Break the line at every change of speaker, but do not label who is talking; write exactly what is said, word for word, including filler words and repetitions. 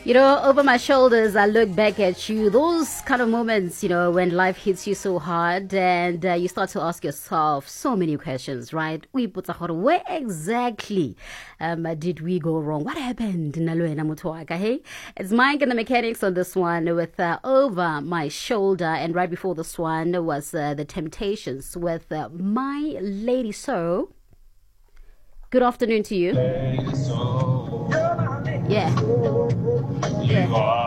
You know, over my shoulders, I look back at you. Those kind of moments, you know, when life hits you so hard and uh, you start to ask yourself so many questions, right? We put a where exactly um, did we go wrong? What happened? Hey, it's Mike and the Mechanics on this one with uh, Over My Shoulder. And right before this one was uh, The Temptations with uh, My Lady So. Good afternoon to you. Yeah. Yeah.